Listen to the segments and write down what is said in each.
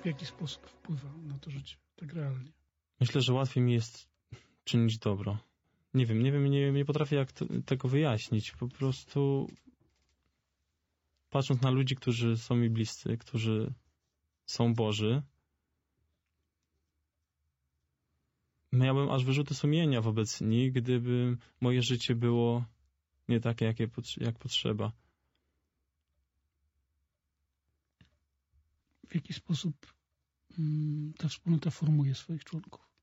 w jaki sposób wpływa na to życie, tak realnie? Myślę, że łatwiej mi jest czynić dobro. Nie wiem, nie potrafię jak tego wyjaśnić. Po prostu patrząc na ludzi, którzy są mi bliscy, którzy są Boży, miałbym aż wyrzuty sumienia wobec nich, gdyby moje życie było nie takie, jak potrzeba. W jaki sposób ta wspólnota formuje swoich członków?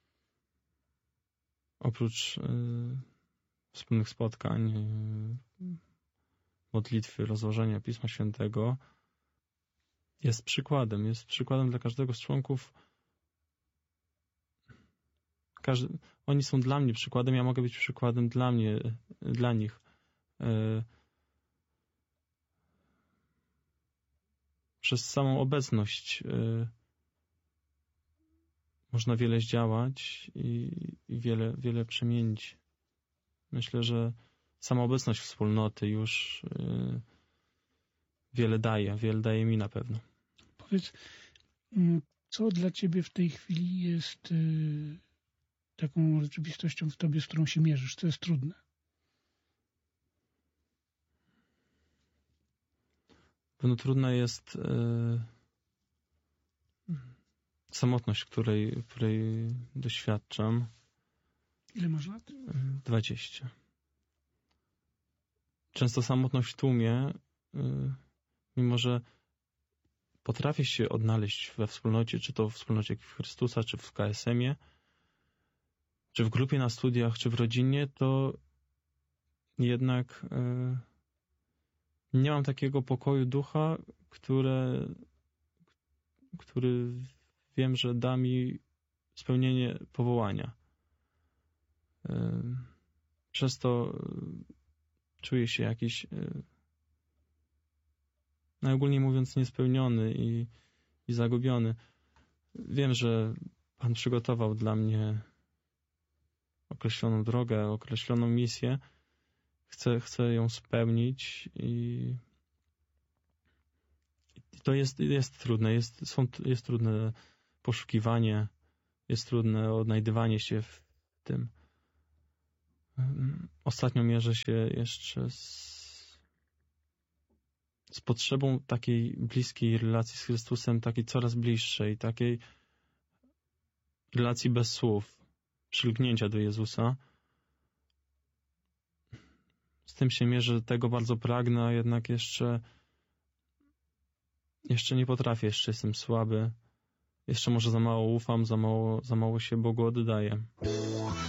Oprócz wspólnych spotkań, modlitwy, rozważania Pisma Świętego, jest przykładem dla każdego z członków. Oni są dla mnie przykładem, ja mogę być przykładem dla nich. Przez samą obecność można wiele zdziałać i wiele przemienić. Myślę, że sama obecność wspólnoty już wiele daje mi na pewno. Powiedz, co dla ciebie w tej chwili jest taką rzeczywistością w tobie, z którą się mierzysz? Co jest trudne? No, trudna jest samotność, której doświadczam. Ile masz lat? 20. Często samotność w tłumie, mimo że potrafię się odnaleźć we wspólnocie, czy to w wspólnocie Chrystusa, czy w KSM-ie, czy w grupie na studiach, czy w rodzinie, to jednak nie mam takiego pokoju ducha, który wiem, że da mi spełnienie powołania. Przez to czuję się jakiś, najogólniej mówiąc, niespełniony i zagubiony. Wiem, że Pan przygotował dla mnie określoną drogę, określoną misję. Chcę ją spełnić i to jest trudne. Jest trudne poszukiwanie, jest trudne odnajdywanie się w tym. Ostatnio mierzę się jeszcze z potrzebą takiej bliskiej relacji z Chrystusem, takiej coraz bliższej, takiej relacji bez słów, przylgnięcia do Jezusa. Z tym się mierzę, tego bardzo pragnę, a jednak jeszcze nie potrafię, jeszcze jestem słaby, jeszcze może za mało ufam, za mało się Bogu oddaję.